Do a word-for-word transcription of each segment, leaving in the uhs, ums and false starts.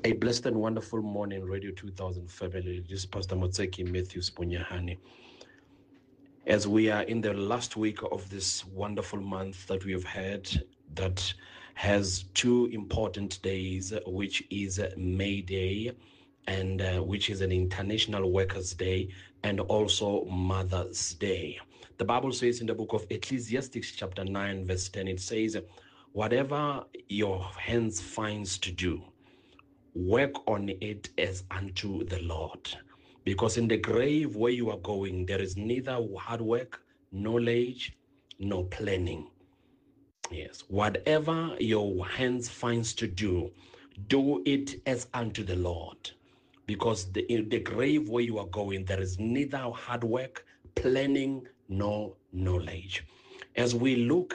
A blessed and wonderful morning, Radio two thousand family. This is Pastor Motseki Matthews Punyahani. As we are in the last week of this wonderful month that we have had, that has two important days, which is May Day, and uh, which is an International Workers' Day, and also Mother's Day. The Bible says in the book of Ecclesiastes chapter nine, verse ten, it says, whatever your hands finds to do, work on it as unto the Lord. Because in the grave where you are going, there is neither hard work, knowledge, nor planning. Yes, whatever your hands finds to do, do it as unto the Lord. Because the, in the grave where you are going, there is neither hard work, planning, nor knowledge. As we look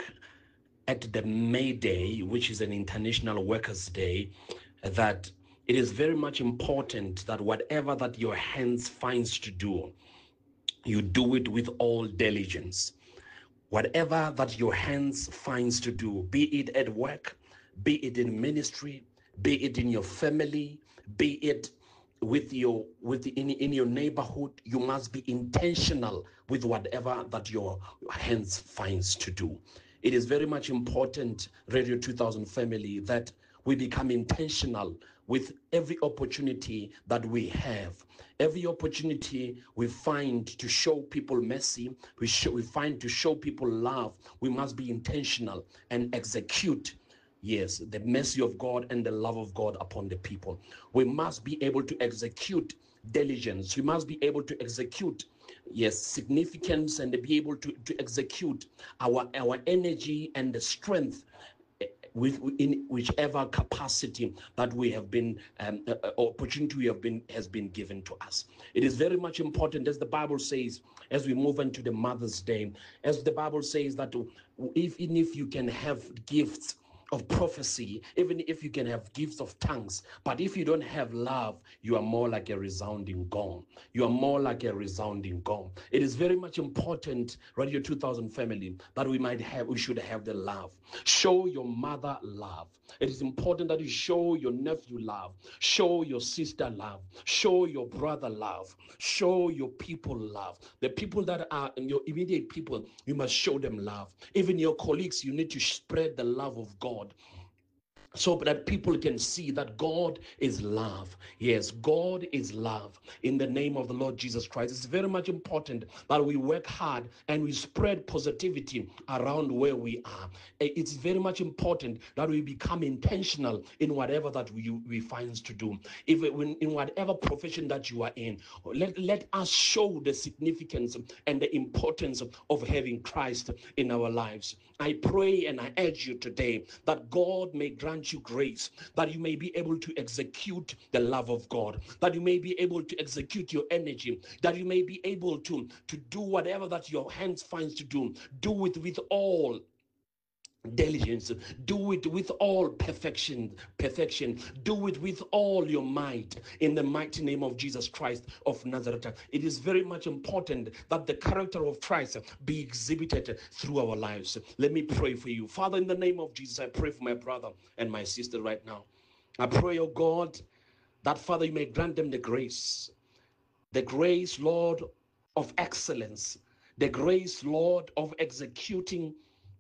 at the May Day, which is an International Workers' Day, that it is very much important that whatever that your hands finds to do, you do it with all diligence. Whatever that your hands finds to do, be it at work, be it in ministry, be it in your family, be it with your with the, in, in your neighborhood, you must be intentional with whatever that your hands finds to do. It is very much important, Radio two thousand family, that we become intentional with every opportunity that we have. Every opportunity we find to show people mercy, we, show, we find to show people love, we must be intentional and execute, yes, the mercy of God and the love of God upon the people. We must be able to execute diligence. We must be able to execute, yes, significance, and be able to, to execute our, our energy and the strength with in whichever capacity that we have been um, uh, opportunity we have been has been given to us. It is very much important, as the Bible says, as we move into the Mother's Day, as the Bible says that if, even if you can have gifts of prophecy, even if you can have gifts of tongues, but if you don't have love, you are more like a resounding gong. You are more like a resounding gong. It is very much important, Radio two thousand family, that we might have, we should have the love. Show your mother love. It is important that you show your nephew love, show your sister love, show your brother love, show your people love. The people that are in your immediate people, you must show them love. Even your colleagues, you need to spread the love of God, so that people can see that God is love. Yes, God is love. In the name of the Lord Jesus Christ, it's very much important that we work hard and we spread positivity around where we are. It's very much important that we become intentional in whatever that we, we find to do. If in whatever profession that you are in, let, let us show the significance and the importance of having Christ in our lives. I pray and I urge you today that God may grant you grace, that you may be able to execute the love of God, that you may be able to execute your energy, that you may be able to, to do whatever that your hands finds to do. Do it with all diligence, do it with all perfection perfection do it with all your might, in the mighty name of Jesus Christ of Nazareth. It is very much important that the character of Christ be exhibited through our lives. Let me pray for you. Father, in the name of Jesus, I pray for my brother and my sister right now. I pray, oh God, that Father, you may grant them the grace, the grace, Lord, of excellence, the grace, Lord, of executing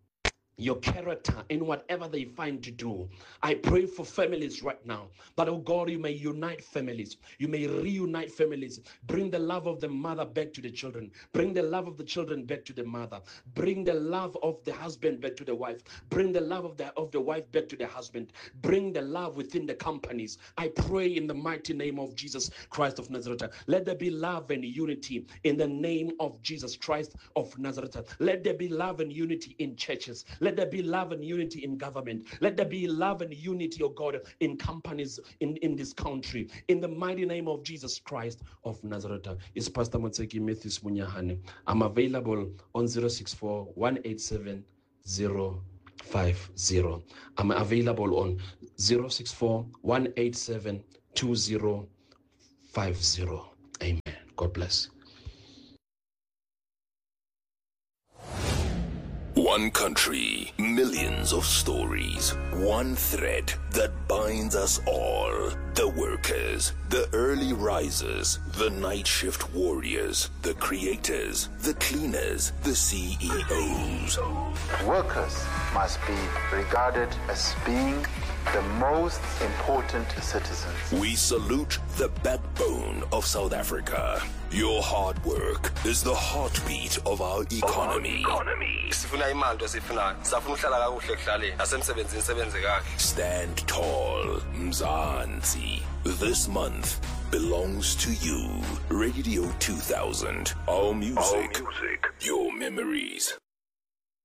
your character in whatever they find to do. I pray for families right now, that, oh God, you may unite families, you may reunite families, bring the love of the mother back to the children, bring the love of the children back to the mother, bring the love of the husband back to the wife, bring the love of the of the wife back to the husband, bring the love within the companies. I pray in the mighty name of Jesus Christ of Nazareth, let there be love and unity in the name of Jesus Christ of Nazareth. Let there be love and unity in churches. Let there be love and unity in government. Let there be love and unity, oh God, in companies in, in this country. In the mighty name of Jesus Christ of Nazareth. It's Pastor Motseki Matthews Munyahani. I'm available on zero six four, one eight seven, zero five zero. I'm available on zero six four, one eight seven, two zero five zero. Amen. God bless. One country, millions of stories, one thread that binds us all. The workers, the early risers, the night shift warriors, the creators, the cleaners, the C E Os. Workers must be regarded as being the most important citizens. We salute the backbone of South Africa. Your hard work is the heartbeat of our economy. Stand tall, Mzansi. This month belongs to you. Radio two thousand. Our music, Our music. Your memories.